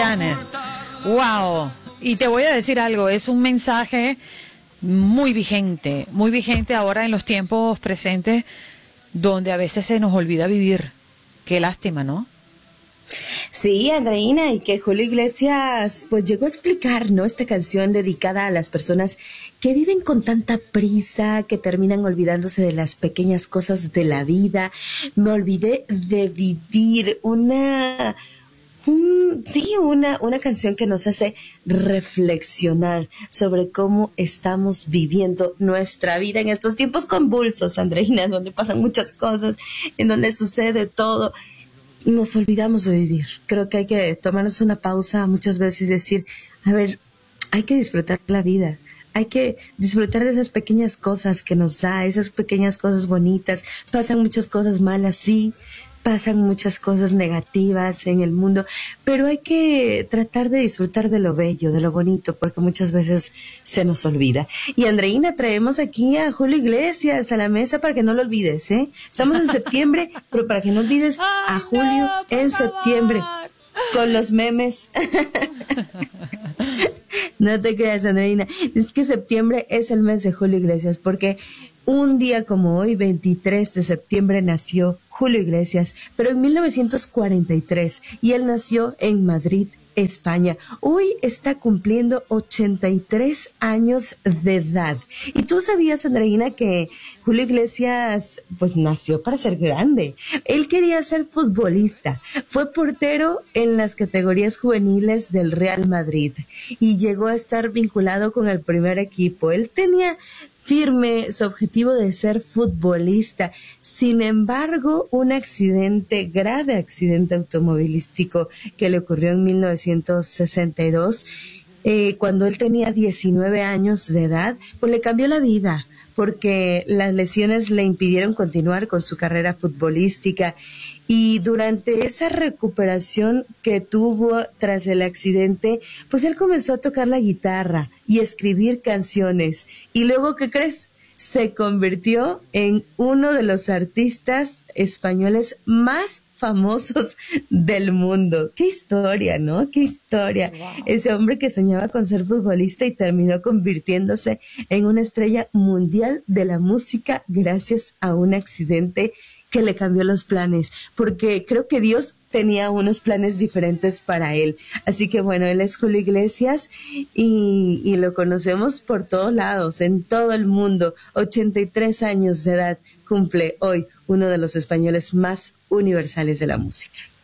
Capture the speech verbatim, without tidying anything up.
Tanner. Wow. Y te voy a decir algo, es un mensaje muy vigente, muy vigente ahora en los tiempos presentes, donde a veces se nos olvida vivir. Qué lástima, ¿no? Sí, Andreina, y que Julio Iglesias pues llegó a explicar, ¿no? Esta canción dedicada a las personas que viven con tanta prisa, que terminan olvidándose de las pequeñas cosas de la vida. Me olvidé de vivir una... Un, sí, una, una canción que nos hace reflexionar sobre cómo estamos viviendo nuestra vida en estos tiempos convulsos, Andreina, en donde pasan muchas cosas, en donde sucede todo. Nos olvidamos de vivir. Creo que hay que tomarnos una pausa muchas veces y decir, a ver, hay que disfrutar la vida. Hay que disfrutar de esas pequeñas cosas que nos da, esas pequeñas cosas bonitas. Pasan muchas cosas malas, sí. Pasan muchas cosas negativas en el mundo, pero hay que tratar de disfrutar de lo bello, de lo bonito, porque muchas veces se nos olvida. Y Andreina, traemos aquí a Julio Iglesias a la mesa para que no lo olvides, ¿eh? Estamos en septiembre, pero para que no olvides a Ay, Julio no, en favor. septiembre, con los memes. No te creas, Andreina, es que septiembre es el mes de Julio Iglesias, porque un día como hoy, veintitrés de septiembre, nació Julio Iglesias, pero en mil novecientos cuarenta y tres, y él nació en Madrid, España. Hoy está cumpliendo ochenta y tres años de edad. ¿Y tú sabías, Andreina, que Julio Iglesias pues nació para ser grande? Él quería ser futbolista. Fue portero en las categorías juveniles del Real Madrid y llegó a estar vinculado con el primer equipo. Él tenía firme su objetivo de ser futbolista. Sin embargo, un accidente, grave accidente automovilístico que le ocurrió en mil novecientos sesenta y dos, eh, cuando él tenía diecinueve años de edad, pues le cambió la vida, porque las lesiones le impidieron continuar con su carrera futbolística. Y durante esa recuperación que tuvo tras el accidente, pues él comenzó a tocar la guitarra y escribir canciones. Y luego, ¿qué crees? Se convirtió en uno de los artistas españoles más famosos del mundo. ¡Qué historia!, ¿no? ¡Qué historia! Wow. Ese hombre que soñaba con ser futbolista y terminó convirtiéndose en una estrella mundial de la música gracias a un accidente que le cambió los planes, porque creo que Dios tenía unos planes diferentes para él. Así que bueno, él es Julio Iglesias y, y lo conocemos por todos lados, en todo el mundo. ochenta y tres años de edad cumple hoy uno de los españoles más universales de la música.